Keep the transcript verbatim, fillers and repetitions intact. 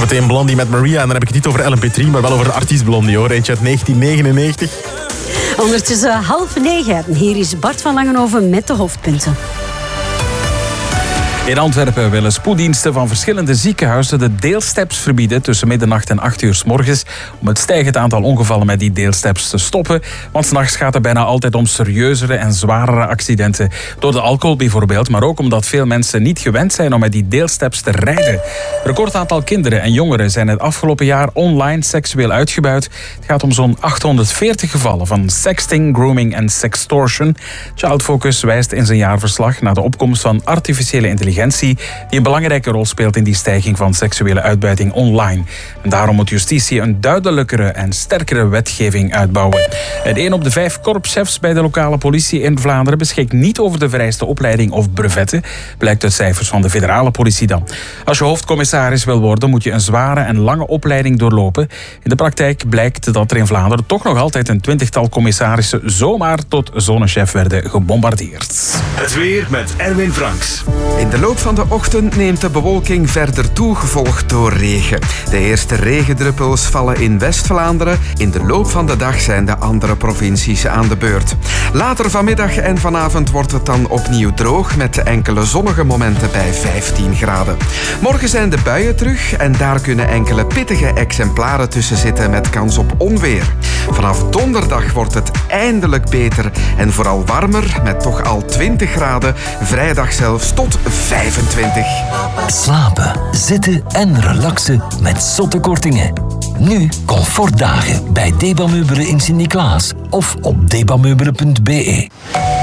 Zometeen Blondie met Maria. En dan heb ik het niet over L M P drie, maar wel over de artiest Blondie, hoor. Eentje uit negentien negenennegentig. Ondertussen half negen. Hier is Bart van Langenhoven met de hoofdpunten. In Antwerpen willen spoeddiensten van verschillende ziekenhuizen de deelsteps verbieden tussen middernacht en acht uur 's morgens om het stijgend aantal ongevallen met die deelsteps te stoppen. Want 's nachts gaat het bijna altijd om serieuzere en zwarere accidenten. Door de alcohol bijvoorbeeld, maar ook omdat veel mensen niet gewend zijn om met die deelsteps te rijden. Een record aantal kinderen en jongeren zijn het afgelopen jaar online seksueel uitgebuit. Het gaat om zo'n achthonderdveertig gevallen van sexting, grooming en sextortion. Child Focus wijst in zijn jaarverslag naar de opkomst van artificiële intelligentie die een belangrijke rol speelt in die stijging van seksuele uitbuiting online. En daarom moet justitie een duidelijkere en sterkere wetgeving uitbouwen. En één op de vijf korpschefs bij de lokale politie in Vlaanderen beschikt niet over de vereiste opleiding of brevetten, blijkt uit cijfers van de federale politie dan. Als je hoofdcommissaris wil worden, moet je een zware en lange opleiding doorlopen. In de praktijk blijkt dat er in Vlaanderen toch nog altijd een twintigtal commissarissen zomaar tot zonnechef werden gebombardeerd. Het weer met Erwin Franks. In de loop van de ochtend neemt de bewolking verder toe, gevolgd door regen. De eerste regendruppels vallen in West-Vlaanderen. In de loop van de dag zijn de andere provincies aan de beurt. Later vanmiddag en vanavond wordt het dan opnieuw droog met enkele zonnige momenten bij vijftien graden. Morgen zijn de buien terug en daar kunnen enkele pittige exemplaren tussen zitten met kans op onweer. Vanaf donderdag wordt het eindelijk beter en vooral warmer met toch al twintig graden. Vrijdag zelfs tot vijfentwintig. Slapen, zitten en relaxen met zotte kortingen. Nu comfortdagen bij Deba Meubelen in Sint-Niklaas of op debameubelen punt be.